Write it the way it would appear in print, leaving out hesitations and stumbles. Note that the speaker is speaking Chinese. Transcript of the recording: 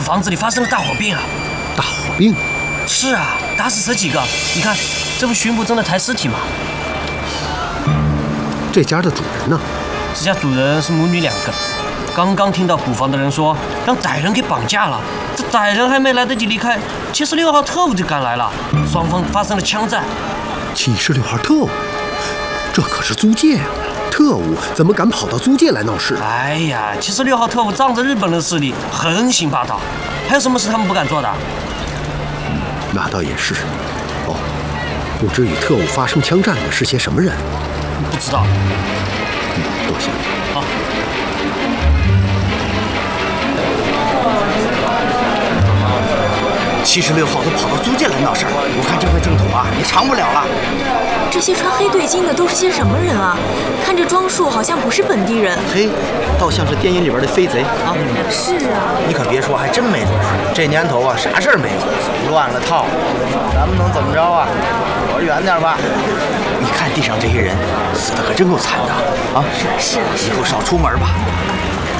房子里发生了大火并啊！ 大火并？ 是啊，打死这几个，你看，这不巡捕正在抬尸体吗？ 这家的主人呢？ 这家主人是母女2个，刚刚听到捕房的人说让歹人给绑架了，这歹人还没来得及离开，76号特务就赶来了，双方发生了枪战。 76号特务，这可是租界啊！特务怎么敢跑到租界来闹事？ 哎呀，76号特务仗着日本人的势力，横行霸道，还有什么事他们不敢做的？ 那倒也是。哦，不知与特务发生枪战的是些什么人？ 不知道。 多谢。 好。 76号都跑到租界来闹事儿，我看这回正统啊也长不了了。 这些穿黑对襟的都是些什么人啊？看这装束好像不是本地人。 嘿，倒像是电影里边的飞贼啊。 是啊。 你可别说，还真没准。这年头啊，啥事儿没有，乱了套。咱们能怎么着啊？躲远点吧。你看地上这些人，死的可真够惨的啊！ 是。 以后少出门吧。